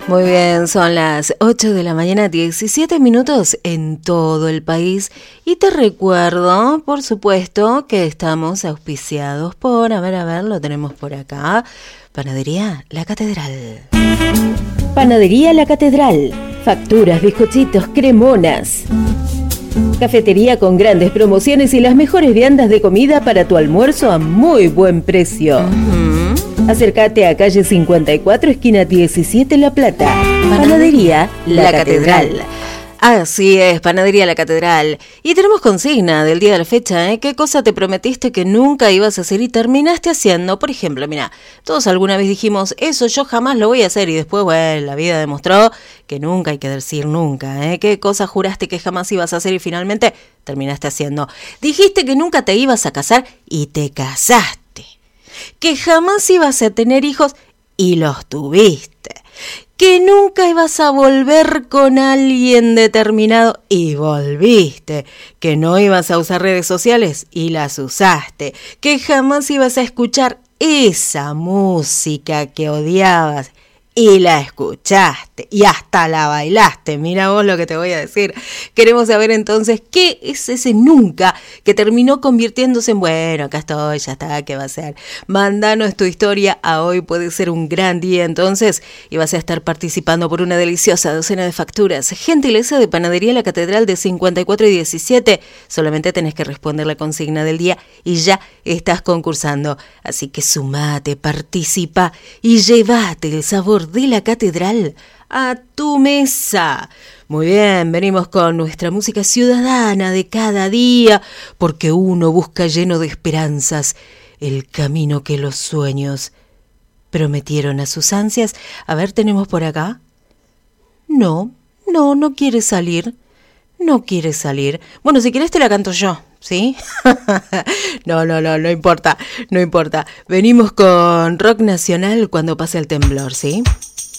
Muy bien, son las 8 de la mañana, 17 minutos en todo el país. Y te recuerdo, por supuesto, que estamos auspiciados por, a ver, lo tenemos por acá, Panadería La Catedral. Panadería La Catedral, facturas, bizcochitos, cremonas. Cafetería con grandes promociones y las mejores viandas de comida para tu almuerzo a muy buen precio. Acércate a calle 54, esquina 17, La Plata. Panadería La Catedral. Así es, Panadería La Catedral. Y tenemos consigna del día de la fecha, ¿eh? ¿Qué cosa te prometiste que nunca ibas a hacer y terminaste haciendo? Por ejemplo, mira, todos alguna vez dijimos, eso yo jamás lo voy a hacer, y después, bueno, la vida demostró que nunca hay que decir nunca, ¿eh? ¿Qué cosa juraste que jamás ibas a hacer y finalmente terminaste haciendo? Dijiste que nunca te ibas a casar y te casaste. Que jamás ibas a tener hijos y los tuviste. Que nunca ibas a volver con alguien determinado y volviste. Que no ibas a usar redes sociales y las usaste. Que jamás ibas a escuchar esa música que odiabas y la escuchaste y hasta la bailaste. Mira vos lo que te voy a decir. Queremos saber entonces qué es ese nunca que terminó convirtiéndose en bueno, acá estoy, ya está, ¿qué va a ser? Mándanos tu historia a hoy, puede ser un gran día entonces y vas a estar participando por una deliciosa docena de facturas. Gentileza de Panadería La Catedral de 54 y 17. Solamente tenés que responder la consigna del día y ya estás concursando. Así que sumate, participa y llévate el sabor de la catedral a tu mesa. Muy bien, venimos con nuestra música ciudadana de cada día, porque uno busca lleno de esperanzas el camino que los sueños prometieron a sus ansias. A ver, ¿tenemos por acá? No quiere salir. No quiere salir. Bueno, si quieres te la canto yo, ¿sí? No importa. Venimos con rock nacional cuando pase el temblor, ¿sí?